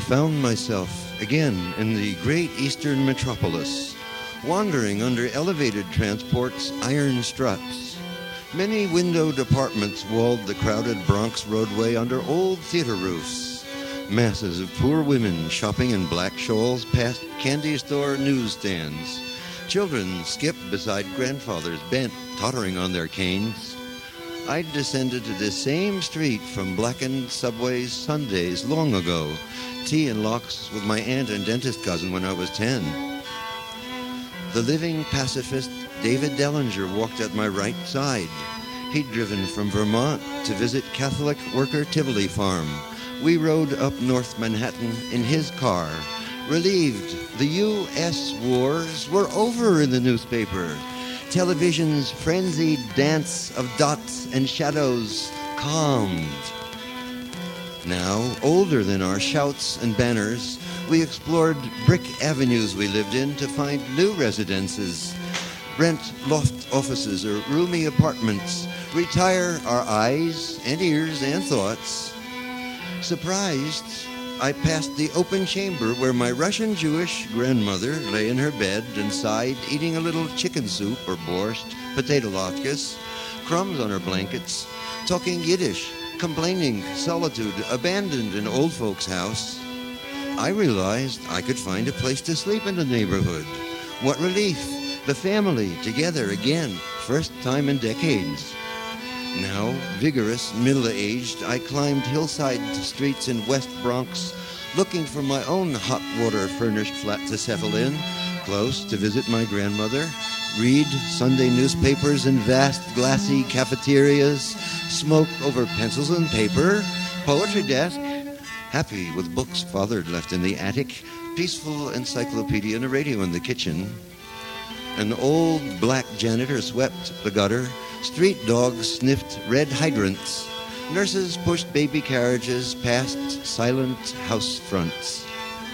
found myself again in the great eastern metropolis, wandering under elevated transport's iron struts. Many windowed apartments walled the crowded Bronx roadway under old theater roofs. Masses of poor women shopping in black shawls past candy store newsstands. Children skipped beside grandfathers bent, tottering on their canes. I'd descended to this same street from blackened subways Sundays long ago, tea and locks with my aunt and dentist cousin when I was 10. The living pacifist David Dellinger walked at my right side. He'd driven from Vermont to visit Catholic worker Tivoli Farm. We rode up North Manhattan in his car, relieved the U.S. wars were over in the newspaper. Television's frenzied dance of dots and shadows calmed. Now, older than our shouts and banners, we explored brick avenues we lived in to find new residences, rent loft offices or roomy apartments, retire our eyes and ears and thoughts. Surprised, I passed the open chamber where my Russian Jewish grandmother lay in her bed and sighed, eating a little chicken soup or borscht, potato latkes, crumbs on her blankets, talking Yiddish, complaining, solitude, abandoned an old folks' house. I realized I could find a place to sleep in the neighborhood. What relief! The family together again, first time in decades. Now, vigorous, middle-aged, I climbed hillside streets in West Bronx, looking for my own hot water furnished flat to settle in, close to visit my grandmother, read Sunday newspapers in vast glassy cafeterias, smoke over pencils and paper, poetry desk, happy with books fathered left in the attic, peaceful encyclopedia and a radio in the kitchen. An old black janitor swept the gutter. Street dogs sniffed red hydrants. Nurses pushed baby carriages past silent house fronts.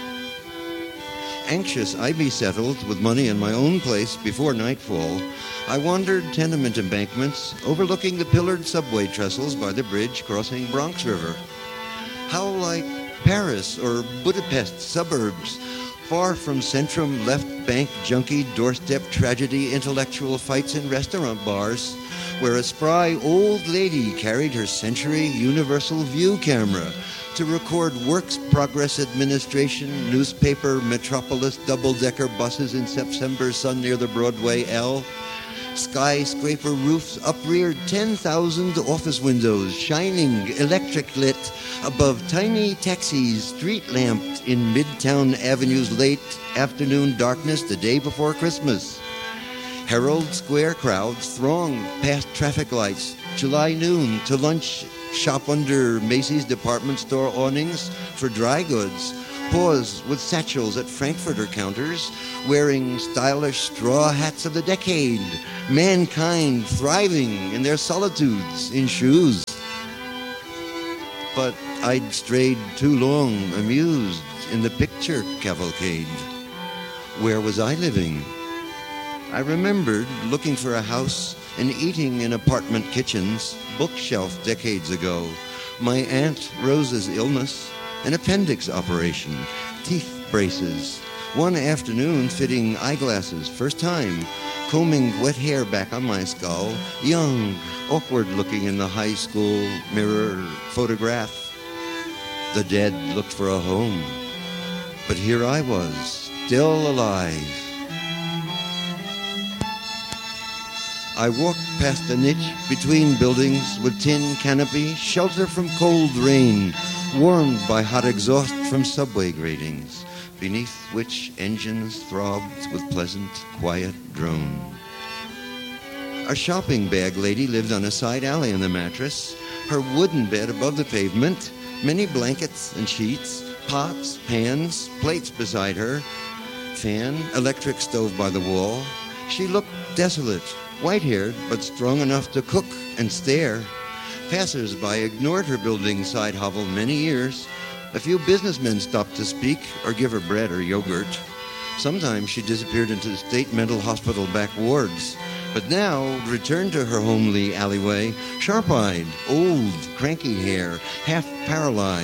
Anxious I be settled with money in my own place before nightfall, I wandered tenement embankments overlooking the pillared subway trestles by the bridge crossing Bronx River. How like Paris or Budapest suburbs, far from Centrum left bank junkie doorstep tragedy intellectual fights in restaurant bars, where a spry old lady carried her century universal view camera to record Works Progress Administration newspaper metropolis double-decker buses in September sun near the Broadway L. Skyscraper roofs upreared 10,000 office windows, shining electric lit above tiny taxis street-lamped in Midtown Avenue's late afternoon darkness the day before Christmas. Herald Square crowds thronged past traffic lights, July noon to lunch shop under Macy's department store awnings for dry goods, pause with satchels at Frankfurter counters, wearing stylish straw hats of the decade, mankind thriving in their solitudes in shoes. But I'd strayed too long, amused in the picture cavalcade. Where was I living? I remembered looking for a house and eating in apartment kitchens, bookshelf decades ago, my Aunt Rose's illness, an appendix operation, teeth braces, one afternoon fitting eyeglasses, first time, combing wet hair back on my skull, young, awkward looking in the high school mirror photograph. The dead looked for a home, but here I was, still alive. I walked past a niche between buildings with tin canopy, shelter from cold rain, warmed by hot exhaust from subway gratings, beneath which engines throbbed with pleasant, quiet drone. A shopping bag lady lived on a side alley in the mattress, her wooden bed above the pavement, many blankets and sheets, pots, pans, plates beside her, fan, electric stove by the wall. She looked desolate, white-haired, but strong enough to cook and stare. Passers-by ignored her building side hovel many years. A few businessmen stopped to speak or give her bread or yogurt. Sometimes she disappeared into the state mental hospital back wards, but now returned to her homely alleyway, sharp-eyed, old, cranky hair, half paralyzed,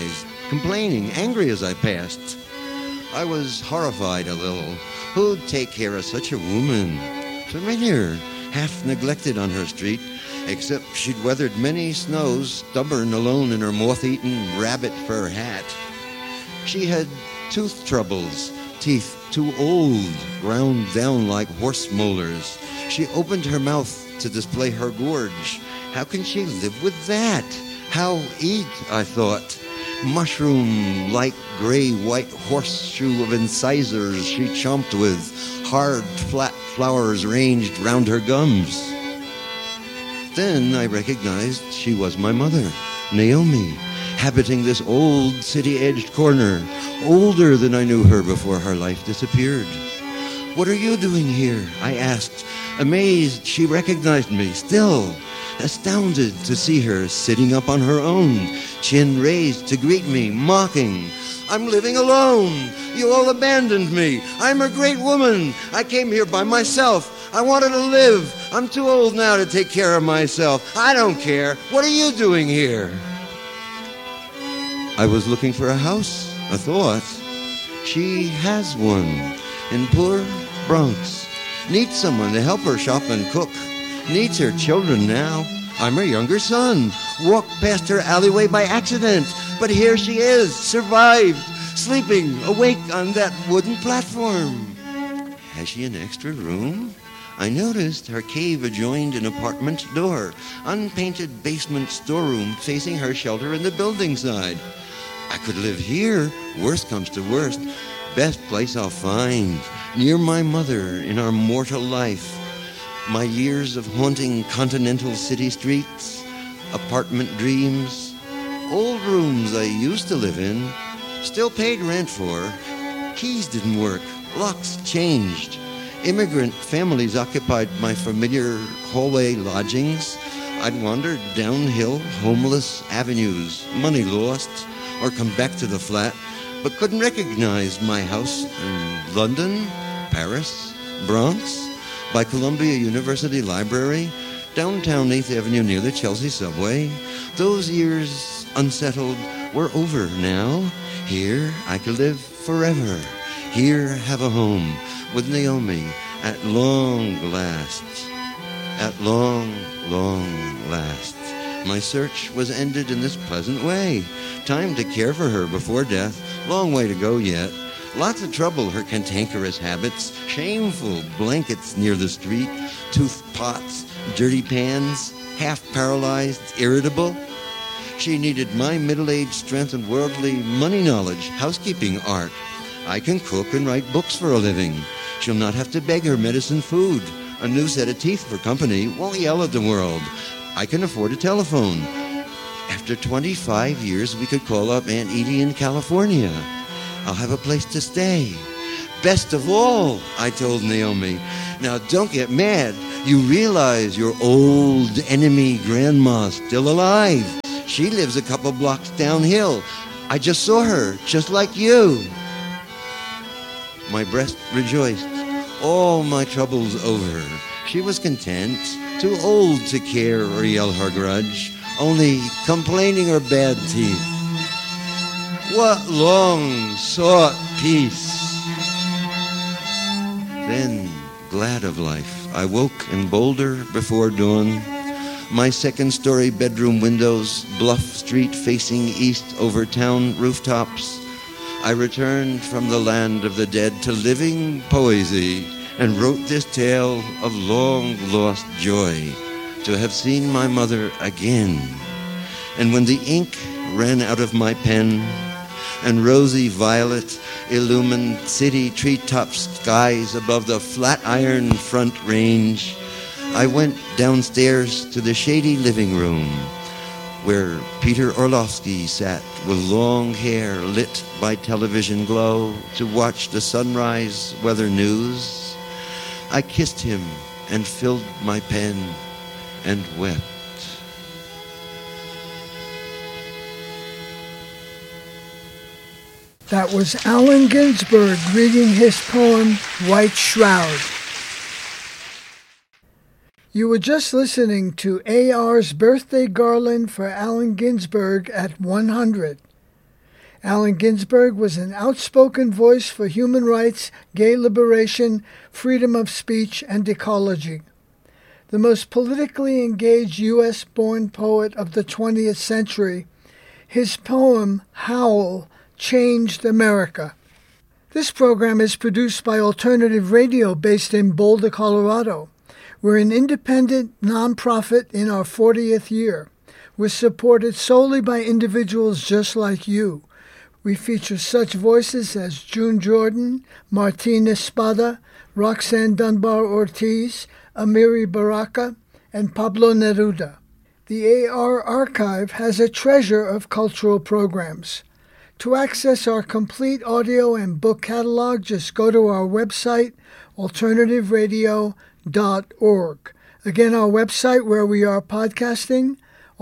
complaining, angry as I passed. I was horrified a little. Who'd take care of such a woman? Familiar, half neglected on her street, except she'd weathered many snows, stubborn alone in her moth-eaten rabbit fur hat. She had tooth troubles, teeth too old, ground down like horse molars. She opened her mouth to display her gorge. How can she live with that? How eat, I thought. Mushroom-like gray-white horseshoe of incisors she chomped with, hard, flat flowers ranged round her gums. Then I recognized she was my mother, Naomi, habiting this old city-edged corner, older than I knew her before her life disappeared. "What are you doing here?" I asked. Amazed, she recognized me, still astounded to see her sitting up on her own, chin raised to greet me, mocking. "I'm living alone. You all abandoned me. I'm a great woman. I came here by myself. I wanted to live. I'm too old now to take care of myself. I don't care. What are you doing here?" I was looking for a house, I thought. She has one in poor Bronx. Needs someone to help her shop and cook. Needs her children now. I'm her younger son. Walked past her alleyway by accident. But here she is, survived, sleeping awake on that wooden platform. Has she an extra room? I noticed her cave adjoined an apartment door, unpainted basement storeroom facing her shelter in the building side. I could live here, worst comes to worst. Best place I'll find, near my mother in our mortal life. My years of haunting continental city streets, apartment dreams, old rooms I used to live in, still paid rent for. Keys didn't work, locks changed. Immigrant families occupied my familiar hallway lodgings. I'd wandered downhill, homeless avenues, money lost, or come back to the flat, but couldn't recognize my house in London, Paris, Bronx, by Columbia University Library, downtown 8th Avenue near the Chelsea subway. Those years unsettled were over now. Here I could live forever. Here have a home with Naomi at long last. At long, long last. My search was ended in this pleasant way. Time to care for her before death. Long way to go yet. Lots of trouble, her cantankerous habits. Shameful blankets near the street. Tooth pots, dirty pans. Half paralyzed, irritable. She needed my middle-aged strength and worldly money knowledge, housekeeping art. I can cook and write books for a living. She'll not have to beg her medicine food. A new set of teeth for company. Won't yell at the world. I can afford a telephone. After 25 years, we could call up Aunt Edie in California. I'll have a place to stay. Best of all, I told Naomi. Now, don't get mad. You realize your old enemy grandma's still alive. She lives a couple blocks downhill. I just saw her, just like you. My breast rejoiced. All my troubles over. She was content, too old to care or yell her grudge, only complaining her bad teeth. What long-sought peace! Then, glad of life, I woke in Boulder before dawn. My second-story bedroom windows, bluff street facing east over town rooftops. I returned from the land of the dead to living poesy and wrote this tale of long-lost joy, to have seen my mother again. And when the ink ran out of my pen, and rosy violet illumined city treetop skies above the Flatiron Front Range, I went downstairs to the shady living room, where Peter Orlovsky sat with long hair lit by television glow to watch the sunrise weather news. I kissed him and filled my pen and wept. That was Allen Ginsberg reading his poem, White Shroud. You were just listening to AR's birthday garland for Allen Ginsberg at 100. Allen Ginsberg was an outspoken voice for human rights, gay liberation, freedom of speech, and ecology. The most politically engaged U.S.-born poet of the 20th century, his poem, Howl, changed America. This program is produced by Alternative Radio based in Boulder, Colorado. We're an independent nonprofit in our 40th year. We're supported solely by individuals just like you. We feature such voices as June Jordan, Martina Espada, Roxanne Dunbar-Ortiz, Amiri Baraka, and Pablo Neruda. The AR Archive has a treasure of cultural programs. To access our complete audio and book catalog, just go to our website, alternativeradio.org. Again, our website where we are podcasting,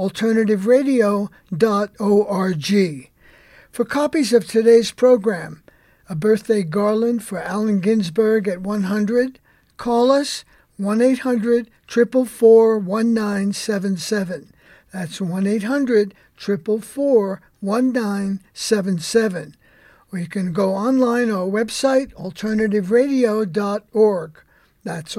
alternativeradio.org. For copies of today's program, a birthday garland for Allen Ginsberg at 100, call us 1-800-444-1977. That's 1-800-444-1977. Or you can go online our website, alternativeradio.org. That's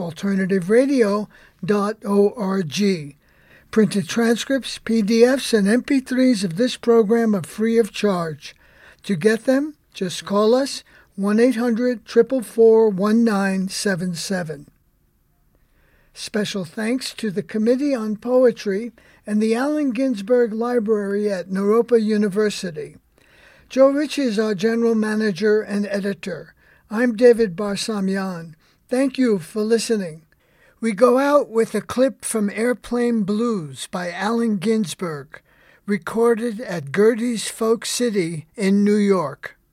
alternativeradio.org. Printed transcripts, PDFs, and MP3s of this program are free of charge. To get them, just call us 1-800-444-1977. Special thanks to the Committee on Poetry and the Allen Ginsberg Library at Naropa University. Joe Ritchie is our general manager and editor. I'm David Barsamian. Thank you for listening. We go out with a clip from Airplane Blues by Allen Ginsberg, recorded at Gerde's Folk City in New York.